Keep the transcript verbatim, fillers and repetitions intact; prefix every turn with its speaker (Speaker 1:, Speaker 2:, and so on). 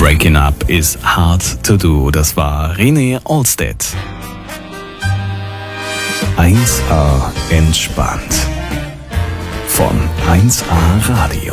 Speaker 1: Breaking Up is Hard to Do. Das war René Olstedt. eins A entspannt. Von eins A Radio.